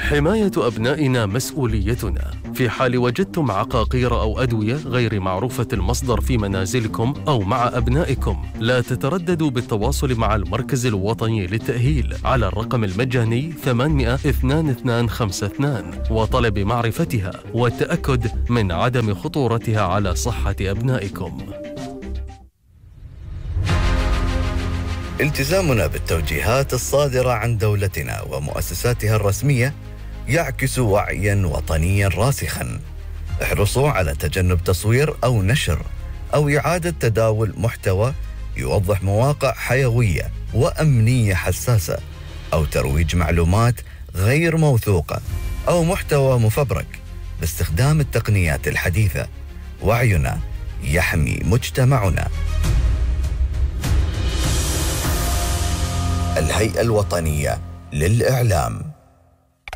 حماية أبنائنا مسؤوليتنا. في حال وجدتم عقاقير أو أدوية غير معروفة المصدر في منازلكم أو مع أبنائكم، لا تترددوا بالتواصل مع المركز الوطني للتأهيل على الرقم المجاني 800 2252 وطلب معرفتها والتأكد من عدم خطورتها على صحة أبنائكم. التزامنا بالتوجيهات الصادرة عن دولتنا ومؤسساتها الرسمية يعكس وعياً وطنياً راسخاً. احرصوا على تجنب تصوير أو نشر أو إعادة تداول محتوى يوضح مواقع حيوية وأمنية حساسة، أو ترويج معلومات غير موثوقة أو محتوى مفبرك باستخدام التقنيات الحديثة. وعينا يحمي مجتمعنا. الهيئة الوطنية للإعلام.